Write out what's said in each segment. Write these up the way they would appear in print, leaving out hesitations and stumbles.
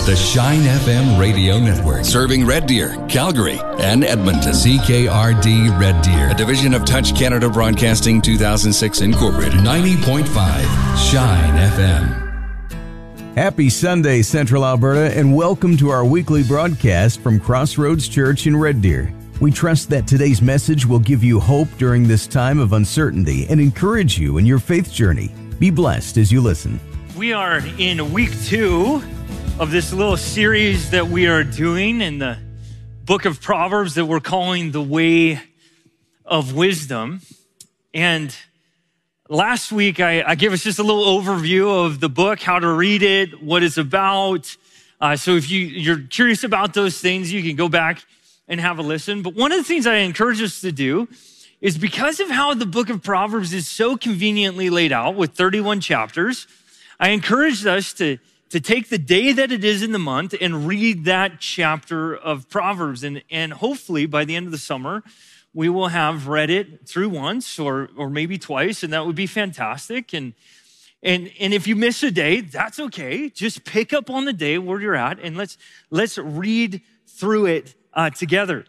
The Shine FM radio network, serving Red Deer, Calgary, and Edmonton. CKRD Red Deer, a division of Touch Canada Broadcasting 2006 Incorporated. 90.5 Shine FM. Happy Sunday, Central Alberta, and welcome to our weekly broadcast from Crossroads Church in Red Deer. We trust that today's message will give you hope during this time of uncertainty and encourage you in your faith journey. Be blessed as you listen. We are in week 2 of this little series that we are doing in the book of Proverbs that we're calling the Way of Wisdom. And last week, I gave us just a little overview of the book, how to read it, what it's about. So if you're curious about those things, you can go back and have a listen. But one of the things I encourage us to do is, because of how the book of Proverbs is so conveniently laid out with 31 chapters, I encourage us to take the day that it is in the month and read that chapter of Proverbs. And hopefully by the end of the summer, we will have read it through once or maybe twice, and that would be fantastic. And if you miss a day, that's okay. Just pick up on the day where you're at and let's read through it together.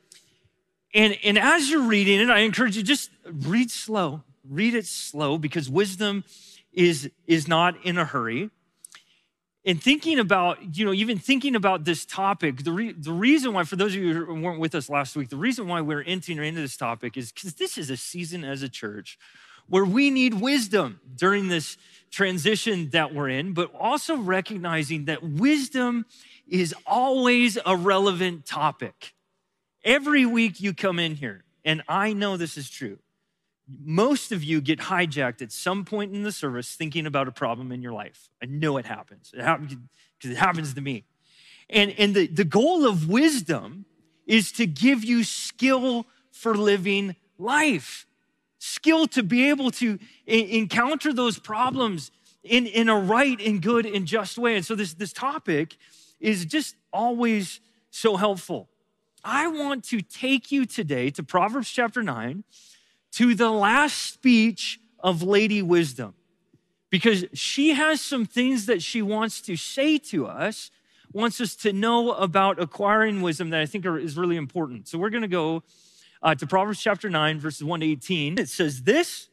And as you're reading it, I encourage you, just read slow. Read it slow, because wisdom is not in a hurry. And thinking about, even thinking about this topic, the reason why, for those of you who weren't with us last week, the reason why we're entering into this topic is because this is a season as a church where we need wisdom during this transition that we're in, but also recognizing that wisdom is always a relevant topic. Every week you come in here, and I know this is true, most of you get hijacked at some point in the service thinking about a problem in your life. I know it happens. It happens because it happens to me. And the goal of wisdom is to give you skill for living life, skill to be able to encounter those problems in a right and good and just way. And so this topic is just always so helpful. I want to take you today to Proverbs chapter 9, to the last speech of Lady Wisdom, because she has some things that she wants to say to us, wants us to know about acquiring wisdom that I think is really important. So we're going to go to Proverbs chapter 9, verses 1 to 18. It says this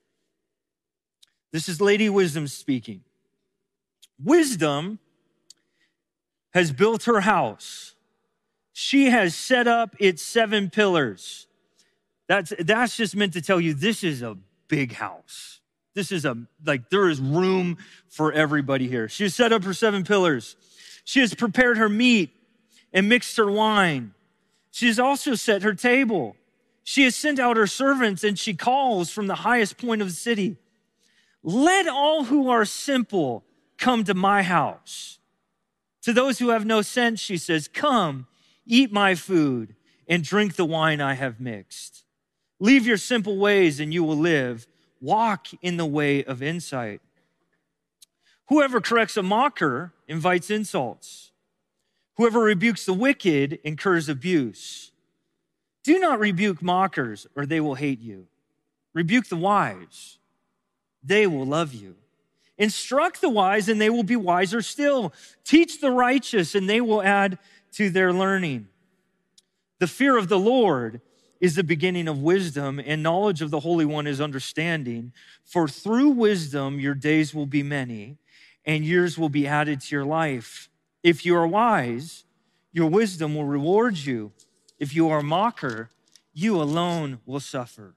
is Lady Wisdom speaking. Wisdom has built her house. She has set up its 7 pillars. That's just meant to tell you this is a big house. This is there is room for everybody here. She has set up her 7 pillars. She has prepared her meat and mixed her wine. She has also set her table. She has sent out her servants, and she calls from the highest point of the city. Let all who are simple come to my house. To those who have no sense, she says, come, eat my food and drink the wine I have mixed. Leave your simple ways and you will live. Walk in the way of insight. Whoever corrects a mocker invites insults. Whoever rebukes the wicked incurs abuse. Do not rebuke mockers, or they will hate you. Rebuke the wise. They will love you. Instruct the wise, and they will be wiser still. Teach the righteous, and they will add to their learning. The fear of the Lord is the beginning of wisdom, and knowledge of the Holy One is understanding. For through wisdom your days will be many, and years will be added to your life. If you are wise, your wisdom will reward you. If you are a mocker, you alone will suffer.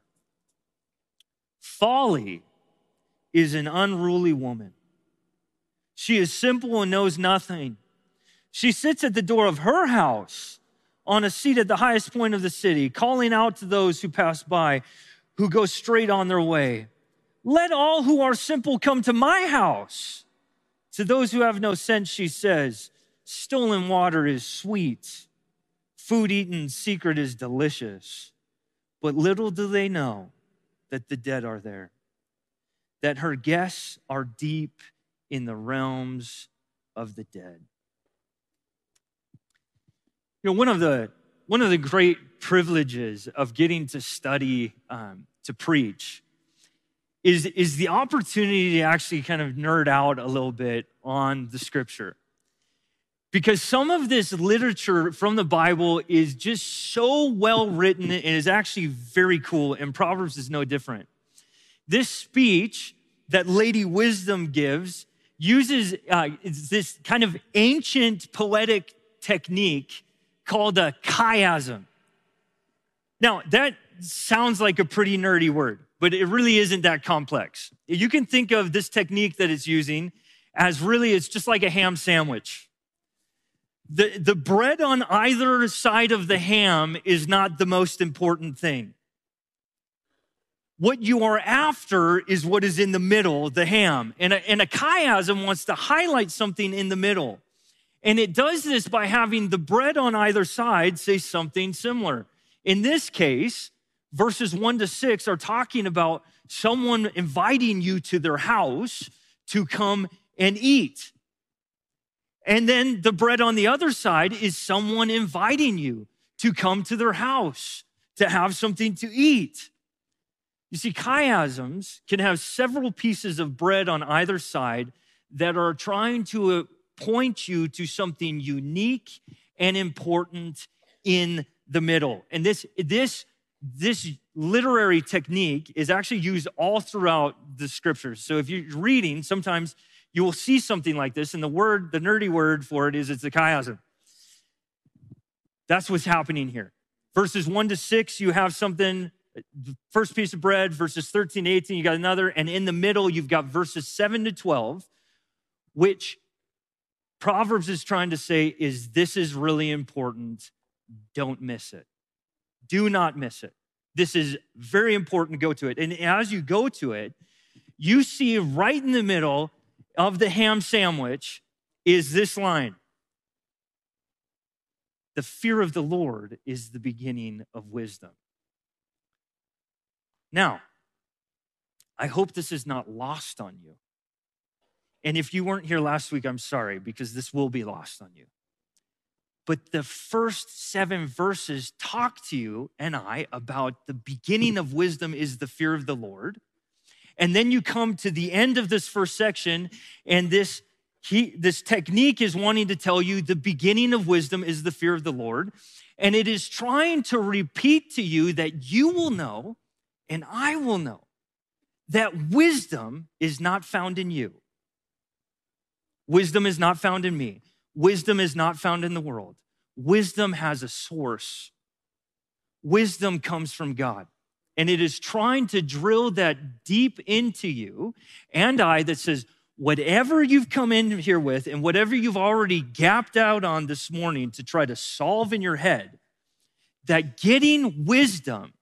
Folly is an unruly woman. She is simple and knows nothing. She sits at the door of her house, on a seat at the highest point of the city, calling out to those who pass by, who go straight on their way. Let all who are simple come to my house. To those who have no sense, she says, stolen water is sweet. Food eaten in secret is delicious. But little do they know that the dead are there, that her guests are deep in the realms of the dead. One of the great privileges of getting to study, to preach, is the opportunity to actually kind of nerd out a little bit on the scripture. Because some of this literature from the Bible is just so well written and is actually very cool, and Proverbs is no different. This speech that Lady Wisdom gives uses this kind of ancient poetic technique called a chiasm. Now, that sounds like a pretty nerdy word, but it really isn't that complex. You can think of this technique that it's using as really, it's just like a ham sandwich. The bread on either side of the ham is not the most important thing. What you are after is what is in the middle, the ham. And a chiasm wants to highlight something in the middle. And it does this by having the bread on either side say something similar. In this case, verses 1-6 are talking about someone inviting you to their house to come and eat. And then the bread on the other side is someone inviting you to come to their house to have something to eat. You see, chiasms can have several pieces of bread on either side that are trying to point you to something unique and important in the middle. And this literary technique is actually used all throughout the scriptures. So if you're reading, sometimes you will see something like this, and the nerdy word for it is it's a chiasm. That's what's happening here. Verses 1-6, you have something, the first piece of bread. Verses 13-18, you got another. And in the middle, you've got verses 7-12, which Proverbs is trying to say is this is really important. Don't miss it. Do not miss it. This is very important. Go to it. And as you go to it, you see right in the middle of the ham sandwich is this line. The fear of the Lord is the beginning of wisdom. Now, I hope this is not lost on you. And if you weren't here last week, I'm sorry, because this will be lost on you. But the first 7 verses talk to you and I about the beginning of wisdom is the fear of the Lord. And then you come to the end of this first section, and this technique is wanting to tell you the beginning of wisdom is the fear of the Lord. And it is trying to repeat to you that you will know and I will know that wisdom is not found in you. Wisdom is not found in me. Wisdom is not found in the world. Wisdom has a source. Wisdom comes from God. And it is trying to drill that deep into you and I that says, whatever you've come in here with and whatever you've already gapped out on this morning to try to solve in your head, that getting wisdom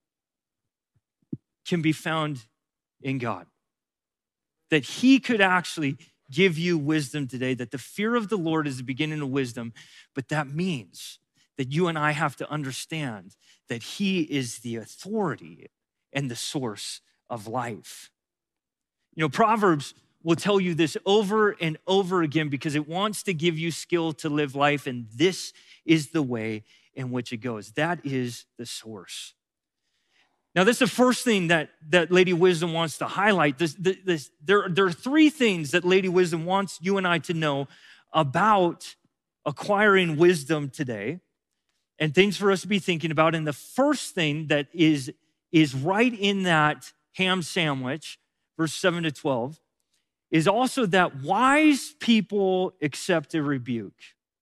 can be found in God. That He could actually give you wisdom today, that the fear of the Lord is the beginning of wisdom, but that means that you and I have to understand that He is the authority and the source of life. You know, Proverbs will tell you this over and over again because it wants to give you skill to live life, and this is the way in which it goes. That is the source. Now, this is the first thing that Lady Wisdom wants to highlight. There are 3 things that Lady Wisdom wants you and I to know about acquiring wisdom today, and things for us to be thinking about. And the first thing that is right in that ham sandwich, verse 7-12, is also that wise people accept a rebuke.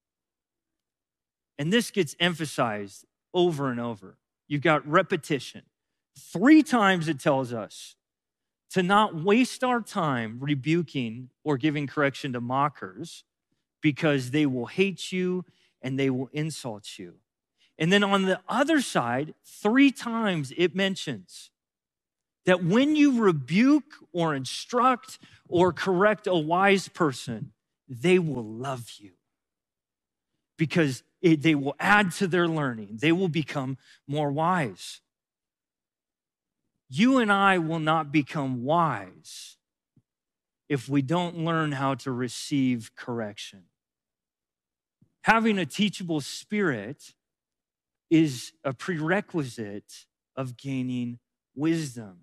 And this gets emphasized over and over. You've got repetition. 3 times it tells us to not waste our time rebuking or giving correction to mockers because they will hate you and they will insult you. And then on the other side, 3 times it mentions that when you rebuke or instruct or correct a wise person, they will love you because they will add to their learning. They will become more wise. You and I will not become wise if we don't learn how to receive correction. Having a teachable spirit is a prerequisite of gaining wisdom.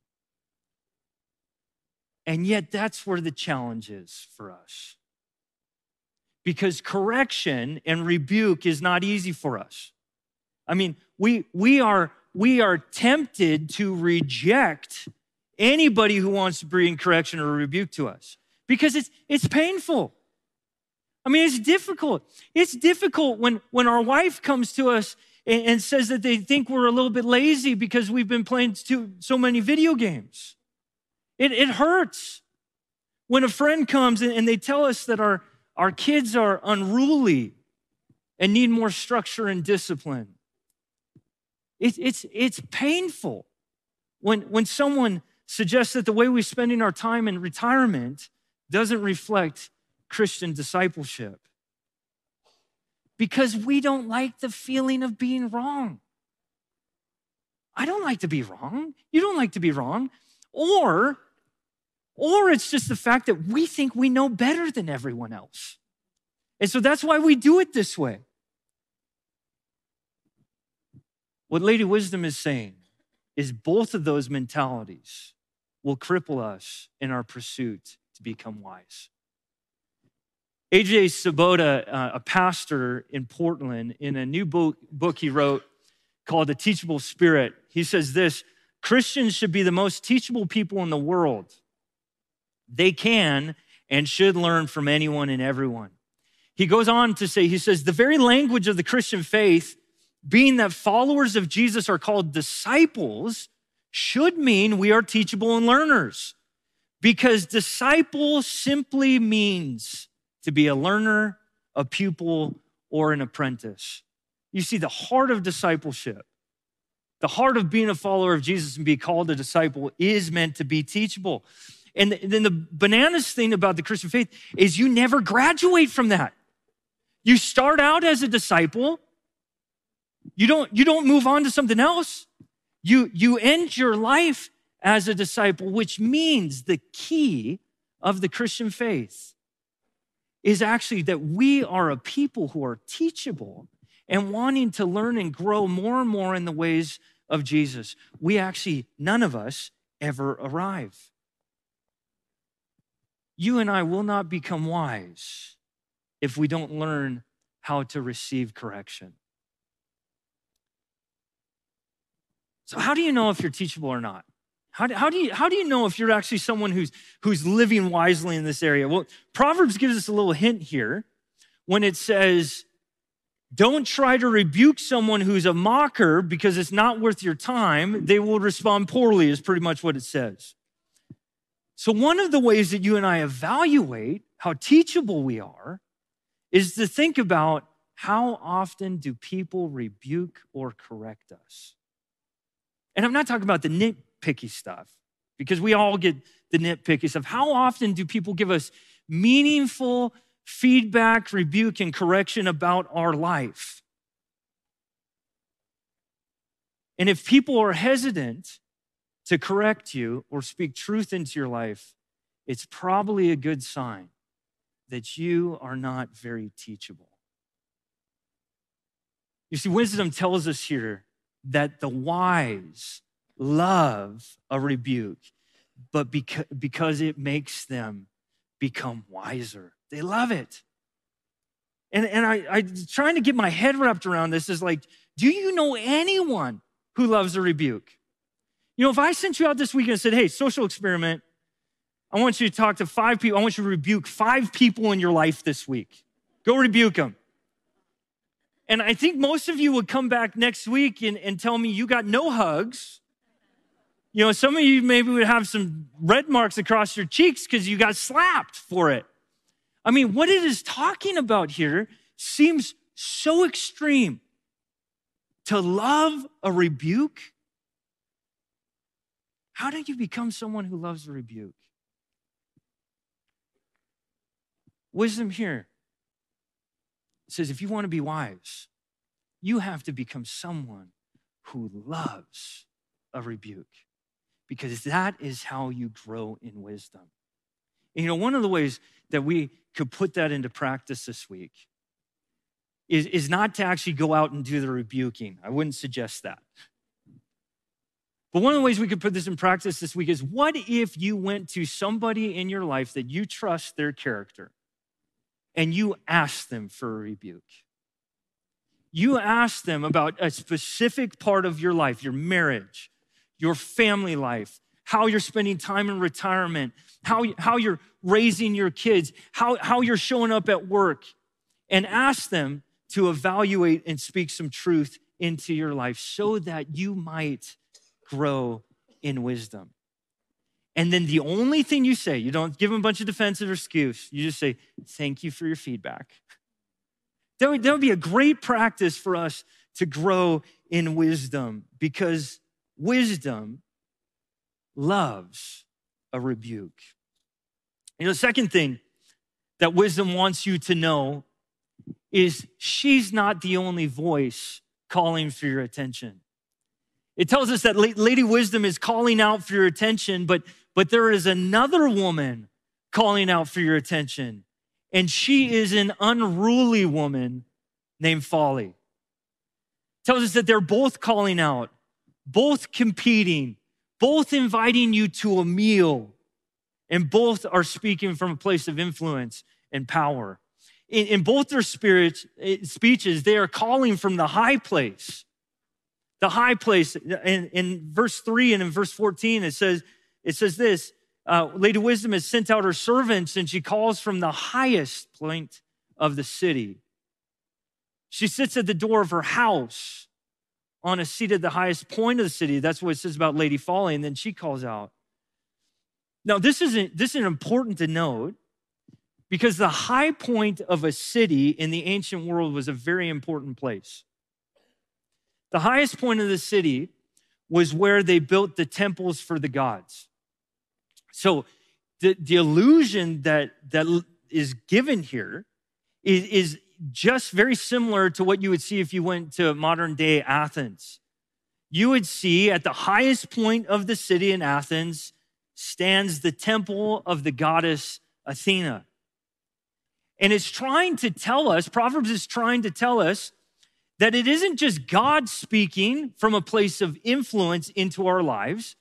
And yet that's where the challenge is for us. because correction and rebuke is not easy for us. I mean, we are tempted to reject anybody who wants to bring correction or rebuke to us because it's painful. I mean, it's difficult. It's difficult when our wife comes to us and says that they think we're a little bit lazy because we've been playing so many video games. It hurts. When a friend comes and they tell us that our kids are unruly and need more structure and discipline. It's painful when someone suggests that the way we're spending our time in retirement doesn't reflect Christian discipleship. Because we don't like the feeling of being wrong. I don't like to be wrong. You don't like to be wrong. Or it's just the fact that we think we know better than everyone else. And so that's why we do it this way. What Lady Wisdom is saying is both of those mentalities will cripple us in our pursuit to become wise. A.J. Sabota, a pastor in Portland, in a new book he wrote called The Teachable Spirit, he says this: Christians should be the most teachable people in the world. They can and should learn from anyone and everyone. He goes on to say, he says, the very language of the Christian faith, being that followers of Jesus are called disciples, should mean we are teachable and learners. Because disciple simply means to be a learner, a pupil, or an apprentice. You see, the heart of discipleship, the heart of being a follower of Jesus and be called a disciple is meant to be teachable. And then the bananas thing about the Christian faith is you never graduate from that. You start out as a disciple. You don't move on to something else. You end your life as a disciple, which means the key of the Christian faith is actually that we are a people who are teachable and wanting to learn and grow more and more in the ways of Jesus. We actually, none of us ever arrive. You and I will not become wise if we don't learn how to receive correction. So how do you know if you're teachable or not? How do you know if you're actually someone who's living wisely in this area? Well, Proverbs gives us a little hint here when it says, don't try to rebuke someone who's a mocker because it's not worth your time. They will respond poorly is pretty much what it says. So one of the ways that you and I evaluate how teachable we are is to think about how often do people rebuke or correct us? And I'm not talking about the nitpicky stuff, because we all get the nitpicky stuff. How often do people give us meaningful feedback, rebuke, and correction about our life? And if people are hesitant to correct you or speak truth into your life, it's probably a good sign that you are not very teachable. You see, wisdom tells us here that the wise love a rebuke, but because it makes them become wiser. They love it. And I'm trying to get my head wrapped around this is like, do you know anyone who loves a rebuke? You know, if I sent you out this weekend and said, hey, social experiment, I want you to talk to 5 people. I want you to rebuke 5 people in your life this week. Go rebuke them. And I think most of you would come back next week and tell me you got no hugs. You know, some of you maybe would have some red marks across your cheeks because you got slapped for it. I mean, what it is talking about here seems so extreme. To love a rebuke? How do you become someone who loves a rebuke? Wisdom here says if you want to be wise, you have to become someone who loves a rebuke, because that is how you grow in wisdom. And you know, one of the ways that we could put that into practice this week is not to actually go out and do the rebuking. I wouldn't suggest that. But one of the ways we could put this in practice this week is, what if you went to somebody in your life that you trust their character and you ask them for a rebuke. You ask them about a specific part of your life, your marriage, your family life, how you're spending time in retirement, how you're raising your kids, how you're showing up at work, and ask them to evaluate and speak some truth into your life so that you might grow in wisdom. And then the only thing you say, you don't give them a bunch of defensive excuse. You just say, thank you for your feedback. That would be a great practice for us to grow in wisdom, because wisdom loves a rebuke. The second thing that wisdom wants you to know is she's not the only voice calling for your attention. It tells us that Lady Wisdom is calling out for your attention, but there is another woman calling out for your attention. And she is an unruly woman named Folly. It tells us that they're both calling out, both competing, both inviting you to a meal, and both are speaking from a place of influence and power. In both their speeches, they are calling from the high place. The high place. In verse 3 and in verse 14, it says this, Lady Wisdom has sent out her servants, and she calls from the highest point of the city. She sits at the door of her house on a seat at the highest point of the city. That's what it says about Lady Folly, and then she calls out. Now, this is important to note, because the high point of a city in the ancient world was a very important place. The highest point of the city was where they built the temples for the gods. So the illusion that is given here is just very similar to what you would see if you went to modern day Athens. You would see at the highest point of the city in Athens stands the temple of the goddess Athena. And it's trying to tell us, Proverbs is trying to tell us that it isn't just God speaking from a place of influence into our lives,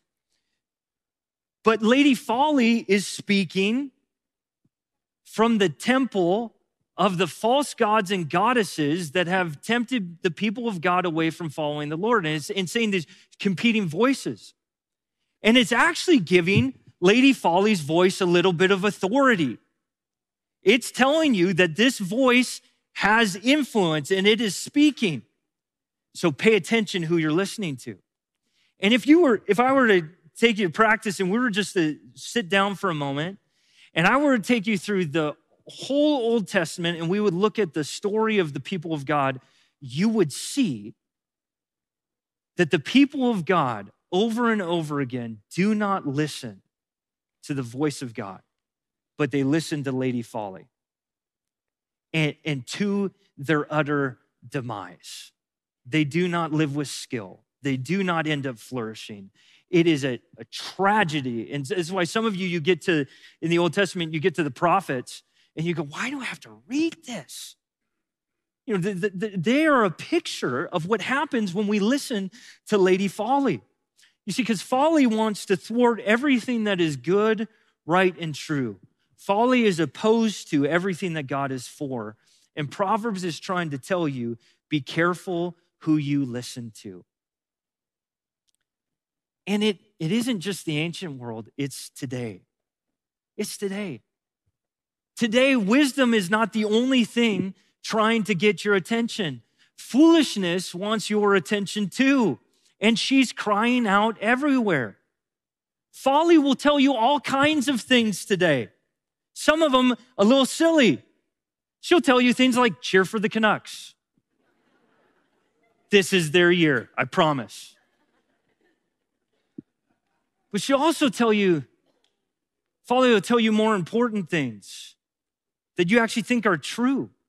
but Lady Folly is speaking from the temple of the false gods and goddesses that have tempted the people of God away from following the Lord. And it's saying these competing voices. And it's actually giving Lady Folly's voice a little bit of authority. It's telling you that this voice has influence and it is speaking. So pay attention who you're listening to. And if I were to take you to practice and we were just to sit down for a moment and I were to take you through the whole Old Testament and we would look at the story of the people of God, you would see that the people of God over and over again do not listen to the voice of God, but they listen to Lady Folly and to their utter demise. They do not live with skill. They do not end up flourishing. It is a tragedy. And this is why some of you get to, in the Old Testament, you get to the prophets and you go, why do I have to read this? You know, they are a picture of what happens when we listen to Lady Folly. You see, because Folly wants to thwart everything that is good, right, and true. Folly is opposed to everything that God is for. And Proverbs is trying to tell you, be careful who you listen to. And it isn't just the ancient world, it's today. It's today. Today, wisdom is not the only thing trying to get your attention. Foolishness wants your attention too, and she's crying out everywhere. Folly will tell you all kinds of things today. Some of them a little silly. She'll tell you things like, cheer for the Canucks. This is their year, I promise. But she'll also tell you, Folly will tell you more important things that you actually think are true.